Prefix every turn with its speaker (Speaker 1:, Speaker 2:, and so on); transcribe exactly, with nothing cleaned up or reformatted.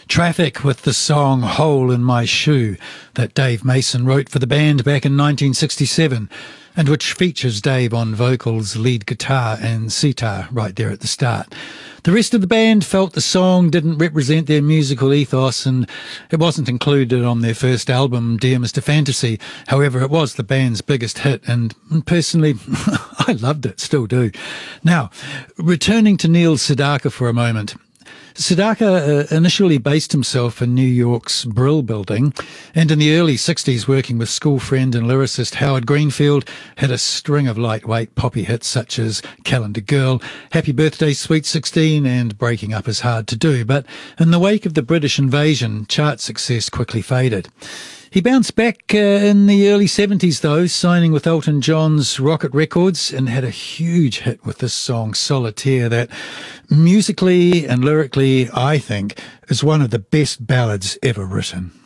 Speaker 1: Traffic with the song Hole in My Shoe that Dave Mason wrote for the band back in nineteen sixty-seven, and which features Dave on vocals, lead guitar and sitar right there at the start. The rest of the band felt the song didn't represent their musical ethos and it wasn't included on their first album, Dear Mister Fantasy. However, it was the band's biggest hit and personally, I loved it, still do. Now, returning to Neil Sedaka for a moment. Sedaka uh, initially based himself in New York's Brill Building, and in the early sixties, working with school friend and lyricist Howard Greenfield, had a string of lightweight poppy hits such as Calendar Girl, Happy Birthday Sweet sixteen and Breaking Up Is Hard to Do. But in the wake of the British invasion, chart success quickly faded. He bounced back uh, in the early seventies, though, signing with Elton John's Rocket Records, and had a huge hit with this song, Solitaire, that musically and lyrically, I think, is one of the best ballads ever written.